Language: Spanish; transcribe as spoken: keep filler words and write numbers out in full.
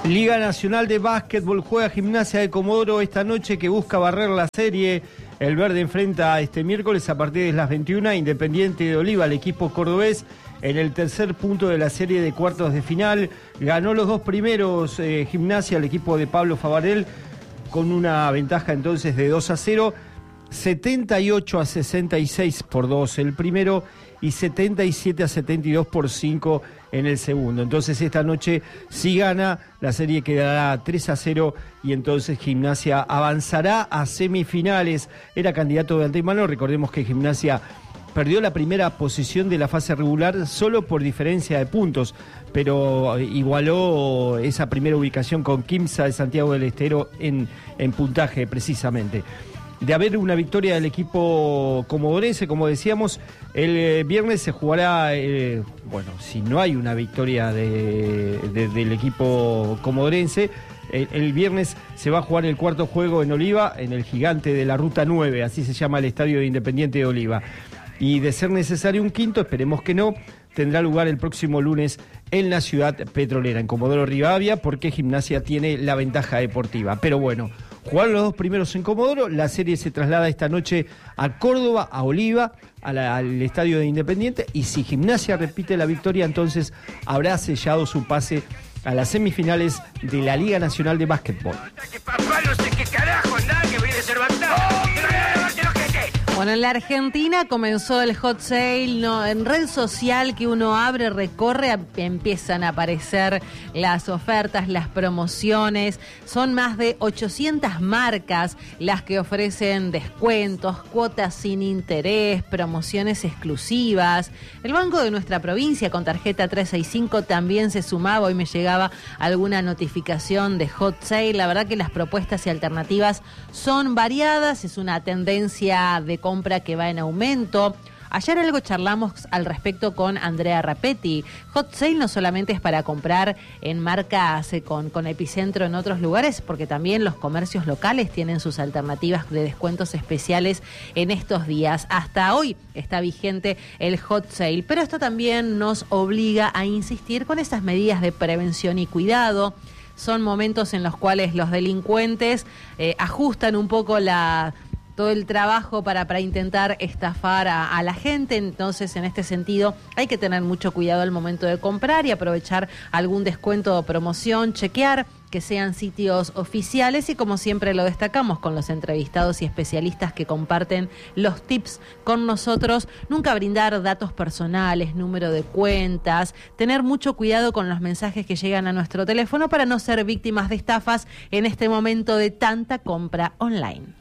Liga Nacional de Básquetbol, juega Gimnasia de Comodoro esta noche que busca barrer la serie. El verde enfrenta este miércoles a partir de las veintiuna a Independiente de Oliva, el equipo cordobés, en el tercer punto de la serie de cuartos de final. Ganó los dos primeros eh, Gimnasia, el equipo de Pablo Favarel, con una ventaja entonces de dos a cero. setenta y ocho a sesenta y seis por dos el primero y setenta y siete a setenta y dos por cinco en el segundo. Entonces esta noche, si gana, la serie quedará tres a cero y entonces Gimnasia avanzará a semifinales. Era candidato de antemano. Recordemos que Gimnasia perdió la primera posición de la fase regular solo por diferencia de puntos, pero igualó esa primera ubicación con Quimsa de Santiago del Estero en, en puntaje precisamente. De haber una victoria del equipo comodorense, como decíamos, el eh, viernes se jugará, eh, bueno, si no hay una victoria de, de, del equipo comodorense, el, el viernes se va a jugar el cuarto juego en Oliva, en el Gigante de la Ruta nueve, así se llama el estadio de Independiente de Oliva. Y de ser necesario un quinto, esperemos que no, tendrá lugar el próximo lunes en la ciudad petrolera, en Comodoro Rivadavia, porque Gimnasia tiene la ventaja deportiva. Pero bueno, jugaron los dos primeros en Comodoro, la serie se traslada esta noche a Córdoba, a Oliva, a la, al estadio de Independiente, y si Gimnasia repite la victoria, entonces habrá sellado su pase a las semifinales de la Liga Nacional de Básquetbol. Bueno, en la Argentina comenzó el hot sale, ¿no? En red social que uno abre, recorre, empiezan a aparecer las ofertas, las promociones. Son más de ochocientas marcas las que ofrecen descuentos, cuotas sin interés, promociones exclusivas. El banco de nuestra provincia con tarjeta trescientos sesenta y cinco también se sumaba. Hoy me llegaba alguna notificación de hot sale. La verdad que las propuestas y alternativas son variadas, es una tendencia de compra que va en aumento. Ayer algo charlamos al respecto con Andrea Rapetti. Hot sale no solamente es para comprar en marcas con, con epicentro en otros lugares, porque también los comercios locales tienen sus alternativas de descuentos especiales en estos días. Hasta hoy está vigente el hot sale, pero esto también nos obliga a insistir con esas medidas de prevención y cuidado. Son momentos en los cuales los delincuentes eh, ajustan un poco la... todo el trabajo para, para intentar estafar a, a la gente. Entonces, en este sentido, hay que tener mucho cuidado al momento de comprar y aprovechar algún descuento o promoción, chequear que sean sitios oficiales y, como siempre lo destacamos con los entrevistados y especialistas que comparten los tips con nosotros, nunca brindar datos personales, número de cuentas, tener mucho cuidado con los mensajes que llegan a nuestro teléfono para no ser víctimas de estafas en este momento de tanta compra online.